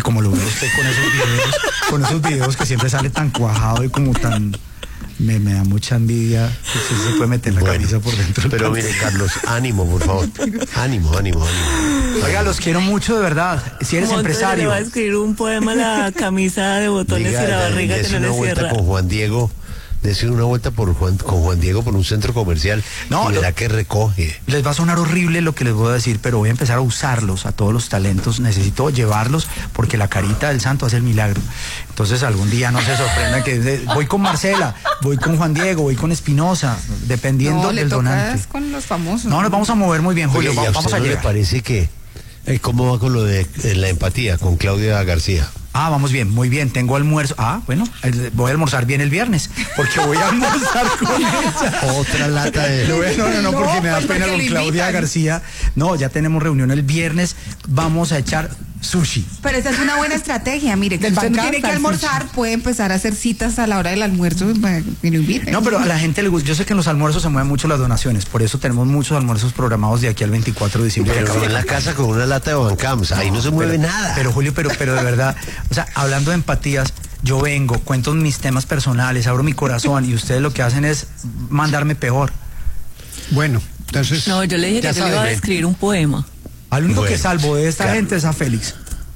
como lo ve usted con esos videos que siempre sale tan cuajado y como tan... Me da mucha envidia que usted se puede meter la camisa por dentro. Pero mire, Carlos, ánimo, por favor. Ánimo. Oiga, los quiero mucho, de verdad. Si eres empresario. Le va a escribir un poema a la camisa de botones y la barriga que no le cierra. Con Juan Diego. Decir una vuelta con Juan Diego por un centro comercial. No, y verá que recoge. Les va a sonar horrible lo que les voy a decir, pero voy a empezar a usarlos, a todos los talentos. Necesito llevarlos porque la carita del santo hace el milagro. Entonces algún día no se sorprendan que voy con Marcela, voy con Juan Diego, voy con Espinosa, dependiendo del donante. Con los famosos. No, nos vamos a mover muy bien, Julio. Oye, vamos a llegar. ¿Le parece que cómo va con lo de la empatía con Claudia García? Ah, vamos bien, muy bien, tengo almuerzo. Ah, bueno, voy a almorzar bien el viernes, porque voy a almorzar con ella. Otra lata de... No, porque me da pena con Claudia García. No, ya tenemos reunión el viernes, vamos a echar sushi. Pero esa es una buena estrategia, mire, que usted no tiene que almorzar, puede empezar a hacer citas a la hora del almuerzo y lo inviten. No, pero a la gente le gusta, yo sé que en los almuerzos se mueven mucho las donaciones, por eso tenemos muchos almuerzos programados de aquí al 24 de diciembre. Pero en la casa con una lata de Bancams, ahí no se mueve nada. Pero Julio, pero de verdad, o sea, hablando de empatías, yo vengo, cuento mis temas personales, abro mi corazón y ustedes lo que hacen es mandarme peor. Bueno, entonces... No, yo le dije que yo le iba a escribir un poema. Al único que salvo de esta gente es a Félix.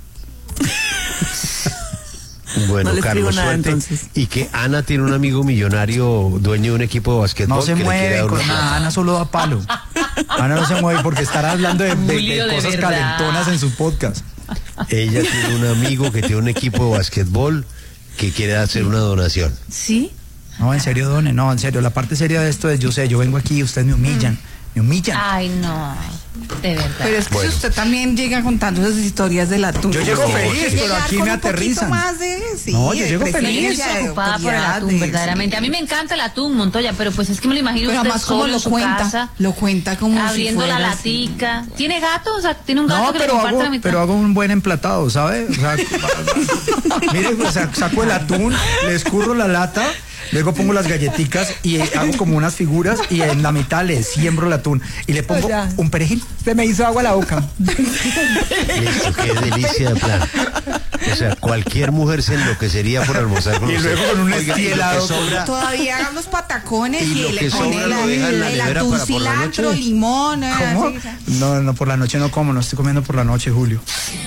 Bueno, no Carlos, nada, suerte. Entonces. Y que Ana tiene un amigo millonario, dueño de un equipo de basquetbol. No se mueve con nada, Ana solo da palo. Ana no se mueve porque estará hablando de cosas calentonas en su podcast. Ella tiene un amigo que tiene un equipo de basquetbol que quiere hacer una donación. ¿Sí? No, en serio, Done, no, en serio. La parte seria de esto es, yo sé, yo vengo aquí y ustedes me humillan. Me humillan. Ay, no, de verdad. Pero es que si usted también llega contando esas historias del atún. Yo llego feliz, pero aquí me aterrizan. Más de, sí, no, yo llego feliz. Yo estoy ocupada por el atún, verdaderamente. A mí me encanta el atún, Montoya, pero pues es que me lo imagino pero usted además como solo lo en su cuenta, casa, lo cuenta como abriendo si la fuera latica. ¿Tiene gato? O sea, tiene un gato no, que le comparte la mitad. Pero hago un buen emplatado, ¿sabe? O sea, mire, o sea, saco el atún, le escurro la lata, luego pongo las galletitas y hago como unas figuras y en la mitad le siembro el atún y le pongo un perejil. Se me hizo agua a la boca. Listo, qué delicia de plan. O sea, cualquier mujer se enloquecería por almorzar con y usted. luego con un Oiga, helado. Todavía hagan los patacones y le pone el atún, cilantro, limón. ¿Cómo? No, por la noche no como, no estoy comiendo por la noche, Julio.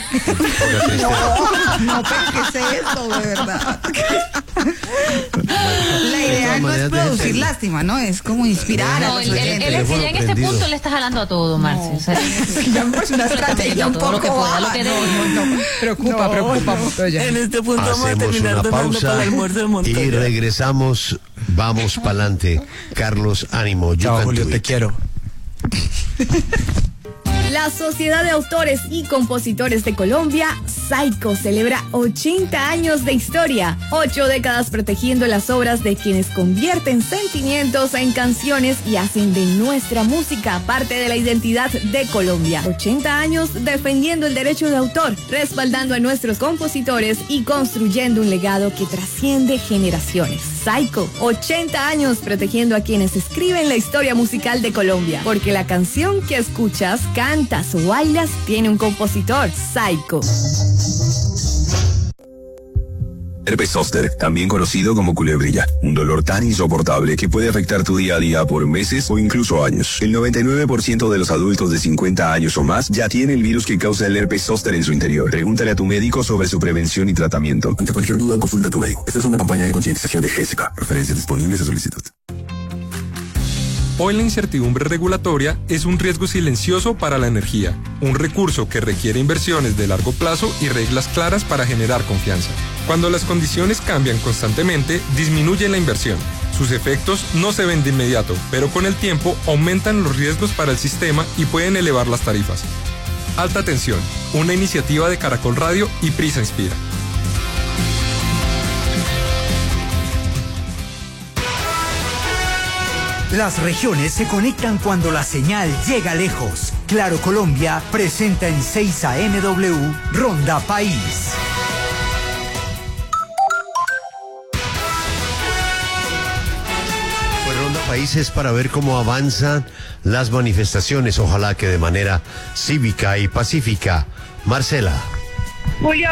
No, pero ¿qué es esto, de verdad? La idea no es producir lástima, ¿no? Es como inspirar a los oyentes. Él es que ya en este punto le está jalando a todo, Marce. O sea, ya es una estrategia un poco baja. Preocupa, Montoya. En este punto vamos a hacemos terminar una donando para el almuerzo de Montoya. y regresamos. Vamos pa'lante. Carlos, ánimo. Chao, Julio, te quiero. La Sociedad de Autores y Compositores de Colombia, SAICO, celebra 80 años de historia, 8 décadas protegiendo las obras de quienes convierten sentimientos en canciones y hacen de nuestra música parte de la identidad de Colombia. 80 años defendiendo el derecho de autor, respaldando a nuestros compositores y construyendo un legado que trasciende generaciones. SAICO, 80 años protegiendo a quienes escriben la historia musical de Colombia, porque la canción que escuchas, cantas o bailas tiene un compositor. SAICO. Herpes zóster, también conocido como culebrilla, un dolor tan insoportable que puede afectar tu día a día por meses o incluso años. El 99% de los adultos de 50 años o más ya tiene el virus que causa el herpes zóster en su interior. Pregúntale a tu médico sobre su prevención y tratamiento. Ante cualquier duda, consulta a tu médico. Esta es una campaña de concientización de GESECA. Referencias disponibles a solicitud. Hoy la incertidumbre regulatoria es un riesgo silencioso para la energía, un recurso que requiere inversiones de largo plazo y reglas claras para generar confianza. Cuando las condiciones cambian constantemente, disminuye la inversión. Sus efectos no se ven de inmediato, pero con el tiempo aumentan los riesgos para el sistema y pueden elevar las tarifas. Alta Tensión, una iniciativa de Caracol Radio y Prisa Inspira. Las regiones se conectan cuando la señal llega lejos. Claro Colombia presenta en 6 AMW Ronda País. Pues Ronda País es para ver cómo avanzan las manifestaciones, ojalá que de manera cívica y pacífica. Marcela. Julio,